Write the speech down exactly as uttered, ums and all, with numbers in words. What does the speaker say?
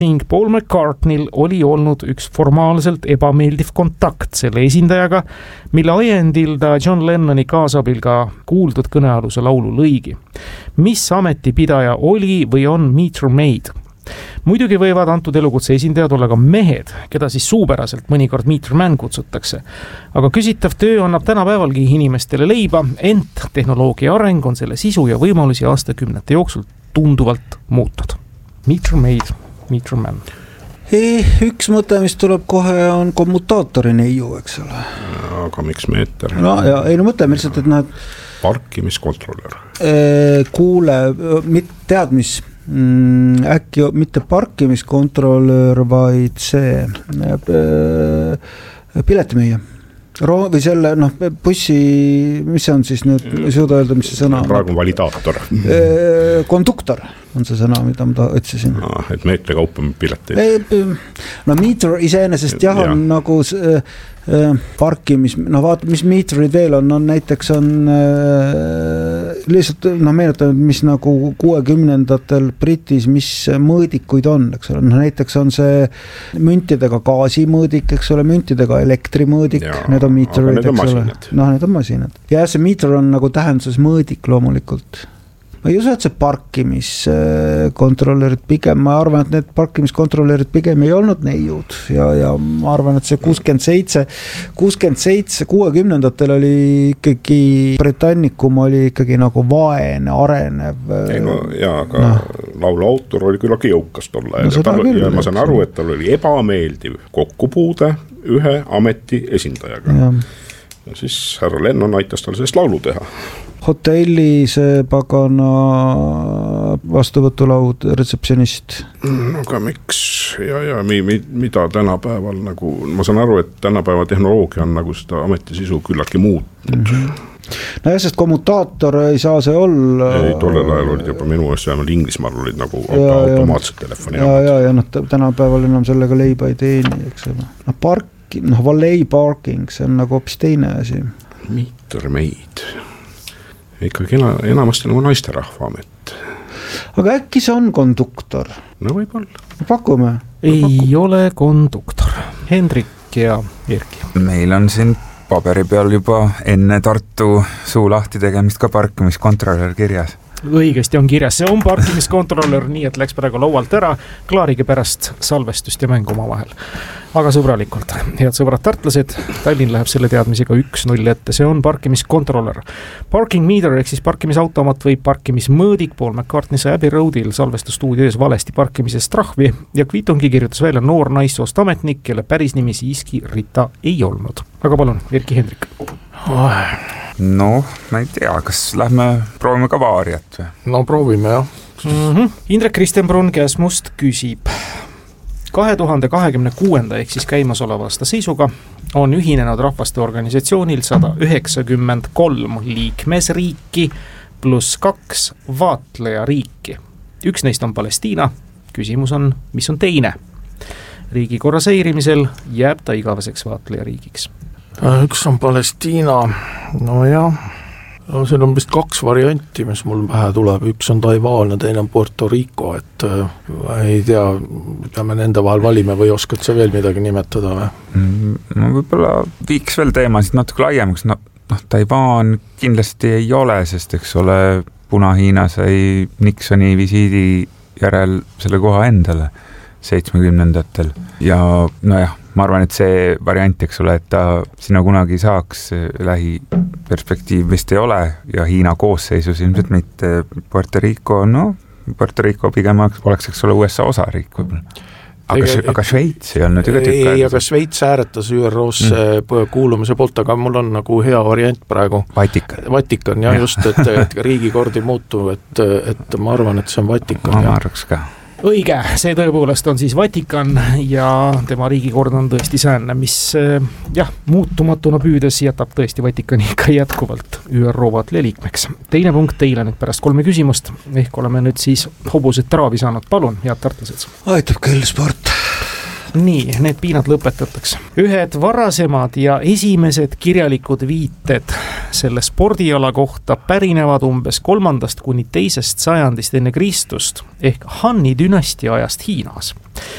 ning Paul McCartneyl oli olnud üks formaalselt ebameeldiv kontakt selle esindajaga, mille ajendil ta John Lennoni kaasabil ka kuuldud kõnealuse laulu lõigi. Mis ametipidaja oli või on Meter Maid? Muidugi võivad antud elukutse esindajad olla ka mehed, keda siis suupäraselt mõnikord Meter Man kutsutakse. Aga küsitav töö annab tänapäevalgi inimestele leiba, ent tehnoloogia areng on selle sisu ja võimalusi aastakümnete jooksul tunduvalt muutnud. Meter Maid, Meter Man. Ei, üks mõte, mis tuleb kohe, on kommutaatori neiu, eks ole. Aga miks meeter? No, ja, ei, no mõtleme lihtsalt, et nad... Parkimiskontroller. Kuule, tead, mis... Mm, äkki mitte parkimiskontrolör, vaid see piletimüüja. Või selle, noh, bussi, mis see on siis nüüd, ei suuda öelda, mis see sõna on? Praegu on validaator. Konduktor on see sõna, mida ma otsisin. No, et meetri kaupa pileteid. No meter iseenesest jah, on ja. Nagu äh, parkimis, no vaata, mis meetrid veel on, on näiteks on äh, lihtsalt, no meenutame, mis nagu kuuekümnendatel Britis, mis mõõdikuid on, eks ole, no näiteks on see müntidega gaasimõõdik, eks ole, müntidega elektrimõõdik, ja, need on meterid, eks ole. No, need on masinad. Ja see meter on nagu tähenduses mõõdik loomulikult. Ma ei usu, et see parkimiskontrollerid pigem, ma arvan, et need parkimiskontrollerid pigem ei olnud neiud ja, ja ma arvan, et see kuuskümmend seitse, kuuskümmend seitse, kuuekümnendatel oli ikkagi, Britannikum oli ikkagi nagu vaene, arenev. Ei no jaa, aga no. Laulu autor oli küllagi jõukas tolle. No, ja, küll, ja ma saan aru, et tal oli ebameeldiv kokkupuude ühe ameti esindajaga. Ja. Ja siis härra Lennon aitas tal sellest laulu teha. Hotelli see pagana vastuvõtulaud, retseptsionist. No aga miks? Ja, ja mi, mi, mida tänapäeval nagu, ma saan aru, et tänapäeva tehnoloogia on nagu seda ametisisu küllaki muutnud. Mm-hmm. No jah, sest kommutaator ei saa see olla. Ei, tollel ajal olid juba minu asja, Inglismaal olid nagu ja, automaatsed telefoni. Ja, ja, ja no, tänapäeval enam sellega leiba ei teeni, eks ole. No park, noh, valet parking, see on nagu hoopis teine asi. Meter Maid. Ikkagi enamasti nagu naisterahva amet. Aga äkki see on konduktor? No võib-olla. Pakume. Ei Pakume. Ole konduktor. Hendrik ja Erki. Meil on siin paberi peal juba enne Tartu suu lahti tegemist ka parkimiskontrolör kirjas. Õigesti on kirjas, see on parkimiskontrolör, nii et läks praegu laualt ära, klaarige pärast salvestust ja mängu oma vahel. Aga sõbralikult, head sõbrad tartlased, Tallinn läheb selle teadmisega üks null ette, see on parkimiskontrolör. Parking meter ehk siis parkimisautomat või parkimismõõdik Paul McCartney sai Abbey Roadil salvestustuudioos valesti parkimisest trahvi ja kviitongi kirjutas välja noor naissoost ametnik, kelle päris nimi siiski Rita ei olnud. Aga palun, Erki Hendrik. Oh. No, ma ei tea, kas lähme proovime ka vaariat või? No proovime, jah. Mm-hmm. Indrek Kristenbrun Käsmust küsib. kahe tuhande kahekümne kuuenda ehk siis käimasoleva aasta seisuga on ühinenud rahvaste organisatsioonil sada üheksakümmend kolm liikmesriiki pluss kaks vaatlejariiki. Üks neist on Palestiina. Küsimus on, mis on teine? Riigikorra seirimisel jääb ta igaveseks vaatlejariigiks. Üks on Palestiina, no jah, no seal on vist kaks varianti, mis mul vähe tuleb, üks on Taiwan ja teine on Puerto Rico, et äh, ei tea, peame nende vahel valime või oskad sa veel midagi nimetada või? No võib-olla viiks veel teemasid natuke laiemaks, no, noh, Taiwan kindlasti ei ole, sest eks ole Puna-Hiina sai Nixoni visiidi järel selle koha endale seitsmekümnendatel ja nojah, ma arvan, et see variant, eks ole, et ta sinna kunagi saaks, lähiperspektiiv vist ei ole ja Hiina koosseisus ilmselt mitte. Puerto Rico, no Puerto Rico pigem oleks, eks ole, U S A osariik võib-olla. Aga, Ega, aga Šveits ei olnud ju ka tükk. Ei, aga Šveits ääretas Ü R O-s mm. kuulumise poolt, aga mul on nagu hea variant praegu. Vatikan. Vatikan, jah, ja. Just, et, et riigikord ei muutu, et, et ma arvan, et see on Vatikan. Ma arvaks ka. Õige, see tõepoolest on siis Vatikan ja tema riigikord on tõesti säänne, mis jah, muutumatuna püüdes jätab tõesti Vatikani ka jätkuvalt Ü R O vaatleja liikmeks. Teine punkt teile nüüd pärast kolme küsimust, ehk oleme nüüd siis hobused traavi saanud. Palun, head tartlased. Aitab küll sport. Nii, need piinad lõpetatakse. Ühed varasemad ja esimesed kirjalikud viited selle spordiala kohta pärinevad umbes kolmandast kuni teisest sajandist enne Kristust ehk Hanni dünastia ajast Hiinas.